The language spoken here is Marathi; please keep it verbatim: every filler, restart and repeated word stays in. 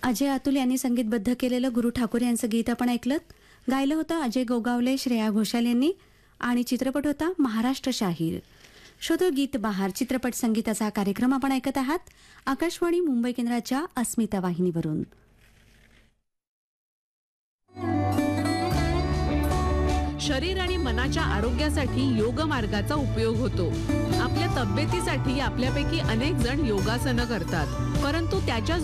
अजय अतुल यांनी संगीतबद्ध केलेलं गुरु ठाकूर यांचं गीत आपण ऐकलं. गायलं होतं अजय गोगावले, श्रेया घोषाल यांनी आणि चित्रपट होता महाराष्ट्र शाहीर. शोधो गीत बहार चित्रपट संगीताचा कार्यक्रम आपण ऐकत आहात आकाशवाणी मुंबई केंद्राच्या अस्मिता वाहिनीवरून. शरीर आणि मनाच्या आरोग्यासाठी योग मार्गाचा उपयोग होतो. आपल्या तब्येतीसाठी आपल्यापैकी अनेक जण योगासनं करतात, परंतु त्याच्या